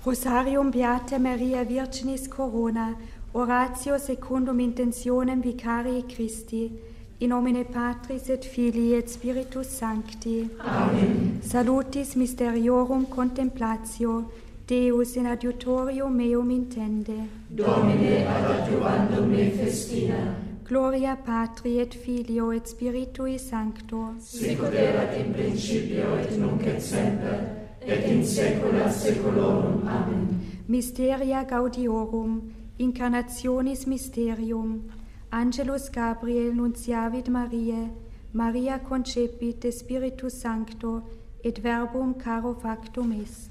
Rosarium Beata Maria Virginis Corona, oratio secundum intentionem vicarii Christi, in nomine Patris et Filii et Spiritus Sancti. Amen. Salutis mysteriorum contemplatio, Deus in adiutorium meum intende. Domine ad adiuvandum me festina. Gloria Patri et Filio et Spiritui Sancto. Sicut erat in principio et nunc et semper, et in saecula saeculorum. Amen. Mysteria Gaudiorum, Incarnationis Mysterium. Angelus Gabriel nunciavit Mariae, Maria concepit de Spiritus Sancto, et verbum caro factum est.